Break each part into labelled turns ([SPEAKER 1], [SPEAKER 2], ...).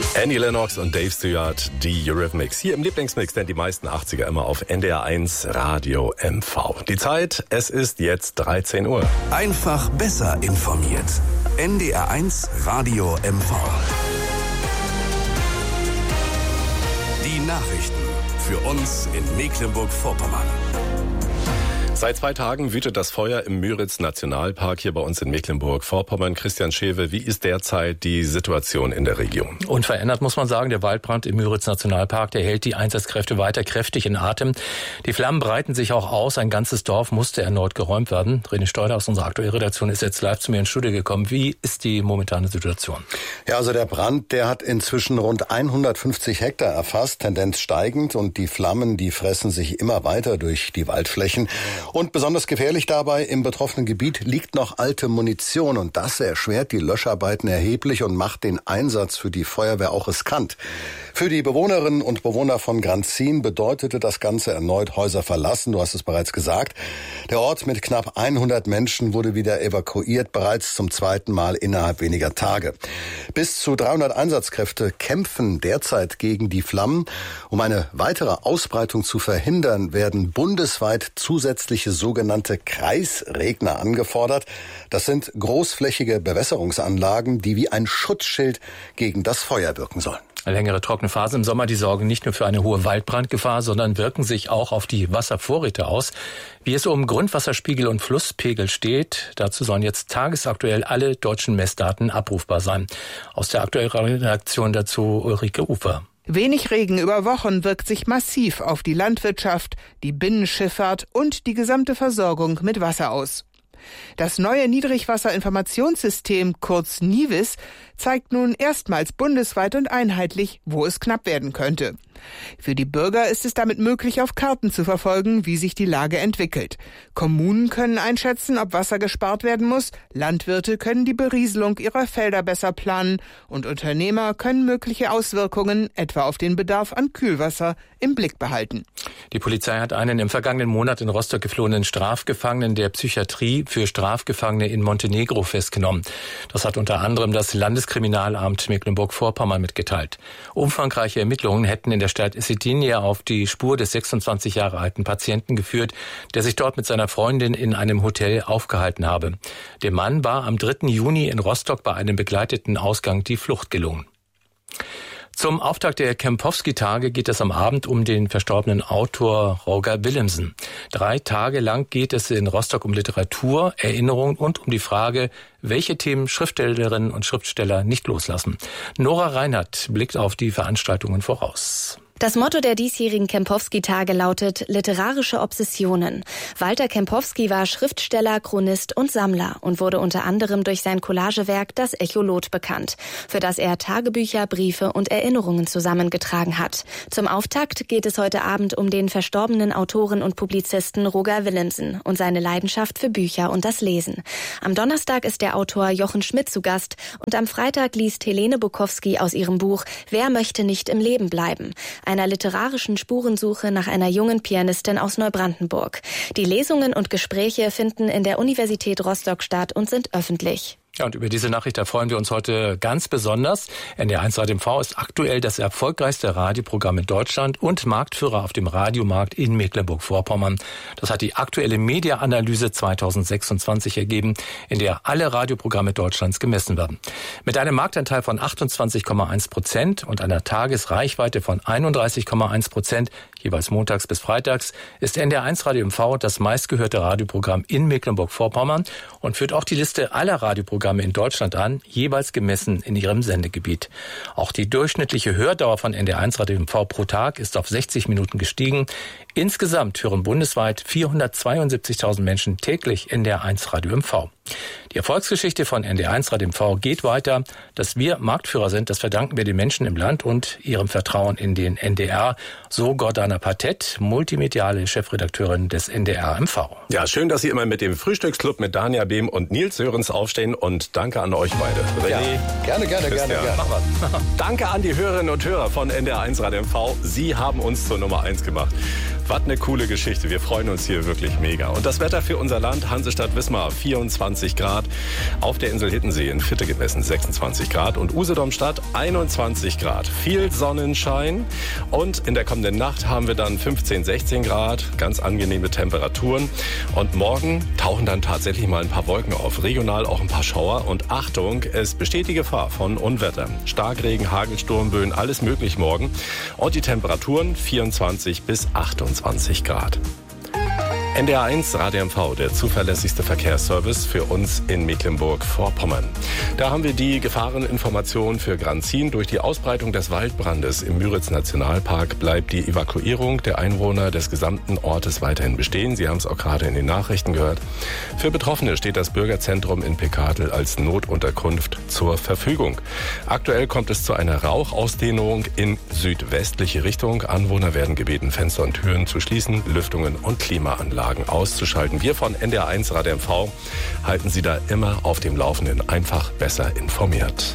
[SPEAKER 1] Annie Lennox und Dave Stewart, die Eurythmics. Hier im Lieblingsmix, denn die meisten 80er immer auf NDR 1 Radio MV. Die Zeit, es ist jetzt 13 Uhr.
[SPEAKER 2] Einfach besser informiert. NDR 1 Radio MV. Die Nachrichten für uns in Mecklenburg-Vorpommern.
[SPEAKER 1] Seit 2 Tagen wütet das Feuer im Müritz-Nationalpark hier bei uns in Mecklenburg-Vorpommern. Christian Schewe, wie ist derzeit die Situation in der Region?
[SPEAKER 3] Unverändert muss man sagen, der Waldbrand im Müritz-Nationalpark, der hält die Einsatzkräfte weiter kräftig in Atem. Die Flammen breiten sich auch aus, ein ganzes Dorf musste erneut geräumt werden. René Steuder aus unserer aktuellen Redaktion ist jetzt live zu mir ins Studio gekommen. Wie ist die momentane Situation?
[SPEAKER 4] Ja, also der Brand, der hat inzwischen rund 150 Hektar erfasst, Tendenz steigend, und die Flammen, die fressen sich immer weiter durch die Waldflächen. Und besonders gefährlich dabei, im betroffenen Gebiet liegt noch alte Munition, und das erschwert die Löscharbeiten erheblich und macht den Einsatz für die Feuerwehr auch riskant. Für die Bewohnerinnen und Bewohner von Granzin bedeutete das Ganze erneut Häuser verlassen, du hast es bereits gesagt. Der Ort mit knapp 100 Menschen wurde wieder evakuiert, bereits zum 2. Mal innerhalb weniger Tage. Bis zu 300 Einsatzkräfte kämpfen derzeit gegen die Flammen. Um eine weitere Ausbreitung zu verhindern, werden bundesweit zusätzliche sogenannte Kreisregner angefordert. Das sind großflächige Bewässerungsanlagen, die wie ein Schutzschild gegen das Feuer wirken sollen.
[SPEAKER 3] Längere trockene Phasen im Sommer, die sorgen nicht nur für eine hohe Waldbrandgefahr, sondern wirken sich auch auf die Wasservorräte aus. Wie es um Grundwasserspiegel und Flusspegel steht, dazu sollen jetzt tagesaktuell alle deutschen Messdaten abrufbar sein. Aus der aktuellen Redaktion dazu Ulrike Ufer.
[SPEAKER 5] Wenig Regen über Wochen wirkt sich massiv auf die Landwirtschaft, die Binnenschifffahrt und die gesamte Versorgung mit Wasser aus. Das neue Niedrigwasserinformationssystem, kurz NIWIS, zeigt nun erstmals bundesweit und einheitlich, wo es knapp werden könnte. Für die Bürger ist es damit möglich, auf Karten zu verfolgen, wie sich die Lage entwickelt. Kommunen können einschätzen, ob Wasser gespart werden muss, Landwirte können die Berieselung ihrer Felder besser planen und Unternehmer können mögliche Auswirkungen, etwa auf den Bedarf an Kühlwasser, im Blick behalten.
[SPEAKER 3] Die Polizei hat einen im vergangenen Monat in Rostock geflohenen Strafgefangenen der Psychiatrie für Strafgefangene in Montenegro festgenommen. Das hat unter anderem das Landeskriminalamt Mecklenburg-Vorpommern mitgeteilt. Umfangreiche Ermittlungen hätten in der Stadt Cetinje auf die Spur des 26 Jahre alten Patienten geführt, der sich dort mit seiner Freundin in einem Hotel aufgehalten habe. Dem Mann war am 3. Juni in Rostock bei einem begleiteten Ausgang die Flucht gelungen. Zum Auftakt der Kempowski-Tage geht es am Abend um den verstorbenen Autor Roger Willemsen. 3 Tage lang geht es in Rostock um Literatur, Erinnerung und um die Frage, welche Themen Schriftstellerinnen und Schriftsteller nicht loslassen. Nora Reinhardt blickt auf die Veranstaltungen voraus.
[SPEAKER 6] Das Motto der diesjährigen Kempowski-Tage lautet literarische Obsessionen. Walter Kempowski war Schriftsteller, Chronist und Sammler und wurde unter anderem durch sein Collagewerk Das Echolot bekannt, für das er Tagebücher, Briefe und Erinnerungen zusammengetragen hat. Zum Auftakt geht es heute Abend um den verstorbenen Autoren und Publizisten Roger Willemsen und seine Leidenschaft für Bücher und das Lesen. Am Donnerstag ist der Autor Jochen Schmidt zu Gast und am Freitag liest Helene Bukowski aus ihrem Buch Wer möchte nicht im Leben bleiben? Einer literarischen Spurensuche nach einer jungen Pianistin aus Neubrandenburg. Die Lesungen und Gespräche finden in der Universität Rostock statt und sind öffentlich.
[SPEAKER 3] Ja, und über diese Nachricht, da freuen wir uns heute ganz besonders. NDR 1 Radio MV ist aktuell das erfolgreichste Radioprogramm in Deutschland und Marktführer auf dem Radiomarkt in Mecklenburg-Vorpommern. Das hat die aktuelle Media-Analyse 2026 ergeben, in der alle Radioprogramme Deutschlands gemessen werden. Mit einem Marktanteil von 28,1% und einer Tagesreichweite von 31,1%, jeweils montags bis freitags, ist NDR 1 Radio MV das meistgehörte Radioprogramm in Mecklenburg-Vorpommern und führt auch die Liste aller Radioprogramme in Deutschland an, jeweils gemessen in ihrem Sendegebiet. Auch die durchschnittliche Hördauer von NDR 1 Radio MV pro Tag ist auf 60 Minuten gestiegen. Insgesamt hören bundesweit 472.000 Menschen täglich NDR 1 Radio MV. Die Erfolgsgeschichte von NDR 1 Radio MV geht weiter. Dass wir Marktführer sind, das verdanken wir den Menschen im Land und ihrem Vertrauen in den NDR. So Gordana Patett, multimediale Chefredakteurin des NDR MV.
[SPEAKER 1] Ja, schön, dass Sie immer mit dem Frühstücksclub mit Dania Behm und Nils Sörens aufstehen, und danke an euch beide. René,
[SPEAKER 4] ja, gerne.
[SPEAKER 1] Mach was. Danke an die Hörerinnen und Hörer von NDR 1 Radio MV. Sie haben uns zur Nummer 1 gemacht. Was eine coole Geschichte. Wir freuen uns hier wirklich mega. Und das Wetter für unser Land, Hansestadt Wismar, 24 Grad. Auf der Insel Hiddensee in Fitte gemessen 26 Grad. Und Usedomstadt 21 Grad. Viel Sonnenschein. Und in der kommenden Nacht haben wir dann 15, 16 Grad. Ganz angenehme Temperaturen. Und morgen tauchen dann tatsächlich mal ein paar Wolken auf. Regional auch ein paar Schauer. Und Achtung, es besteht die Gefahr von Unwetter. Starkregen, Hagel, Sturmböen, alles möglich morgen. Und die Temperaturen 24 bis 28 Grad. NDR 1 Radio MV, der zuverlässigste Verkehrsservice für uns in Mecklenburg-Vorpommern. Da haben wir die Gefahreninformation für Granzin. Durch die Ausbreitung des Waldbrandes im Müritz-Nationalpark bleibt die Evakuierung der Einwohner des gesamten Ortes weiterhin bestehen. Sie haben es auch gerade in den Nachrichten gehört. Für Betroffene steht das Bürgerzentrum in Pekadl als Notunterkunft zur Verfügung. Aktuell kommt es zu einer Rauchausdehnung in südwestliche Richtung. Anwohner werden gebeten, Fenster und Türen zu schließen, Lüftungen und Klimaanlagen auszuschalten. Wir von NDR 1 Radio MV halten Sie da immer auf dem Laufenden, einfach besser informiert.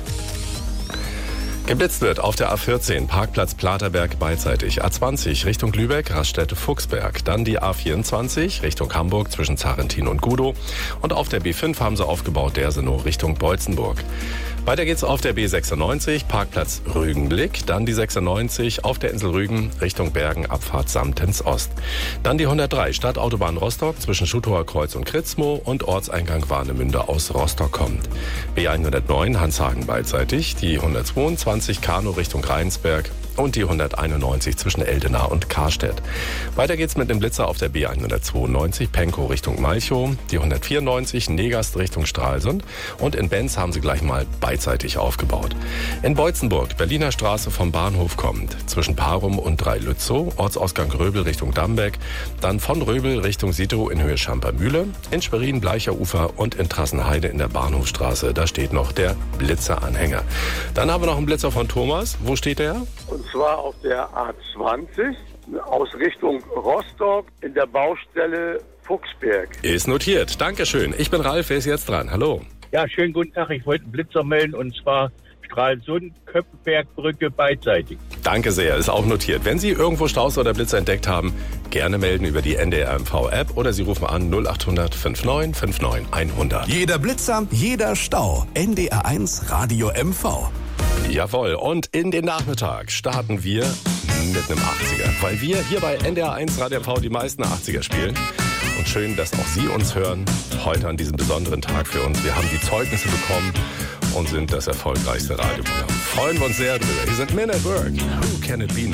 [SPEAKER 1] Geblitzt wird auf der A14, Parkplatz Platerberg beidseitig. A20 Richtung Lübeck, Raststätte Fuchsberg. Dann die A24 Richtung Hamburg zwischen Zarentin und Gudow. Und auf der B5 haben sie aufgebaut Dersenow Richtung Beutzenburg. Weiter geht's auf der B96, Parkplatz Rügenblick. Dann die 96 auf der Insel Rügen Richtung Bergen, Abfahrt Samtens Ost. Dann die 103 Stadtautobahn Rostock zwischen Schutauer Kreuz und Kritzmo und Ortseingang Warnemünde aus Rostock kommt. B109 Hanshagen beidseitig, die 122 Kano Richtung Rheinsberg und die 191 zwischen Eldena und Karstedt. Weiter geht's mit dem Blitzer auf der B192 Penkow Richtung Malchow, die 194 Negast Richtung Stralsund und in Benz haben sie gleich mal beidseitig aufgebaut. In Beutzenburg, Berliner Straße vom Bahnhof kommt, zwischen Parum und Drei-Lützow, Ortsausgang Röbel Richtung Dambeck, dann von Röbel Richtung Sito in Höhe Schampermühle, in Schwerin Bleicher Ufer und in Trassenheide in der Bahnhofstraße, da steht noch der Blitzeranhänger. Dann haben wir noch einen Blitzer von Thomas. Wo steht der?
[SPEAKER 7] Und zwar auf der A20 aus Richtung Rostock in der Baustelle Fuchsberg.
[SPEAKER 1] Ist notiert. Dankeschön. Ich bin Ralf, wer ist jetzt dran? Hallo.
[SPEAKER 8] Ja, schönen guten Tag. Ich wollte einen Blitzer melden und zwar Stralsund, Köppenbergbrücke beidseitig.
[SPEAKER 1] Danke sehr, ist auch notiert. Wenn Sie irgendwo Staus oder Blitzer entdeckt haben, gerne melden über die NDR MV App oder Sie rufen an 0800 59 59 100.
[SPEAKER 2] Jeder Blitzer, jeder Stau. NDR 1 Radio MV.
[SPEAKER 1] Jawohl, und in den Nachmittag starten wir mit einem 80er, weil wir hier bei NDR 1 Radio MV die meisten 80er spielen. Und schön, dass auch Sie uns hören, heute an diesem besonderen Tag für uns. Wir haben die Zeugnisse bekommen und sind das erfolgreichste Radioprogramm. Freuen wir uns sehr drüber. Hier sind Men at Work. Who can it be now?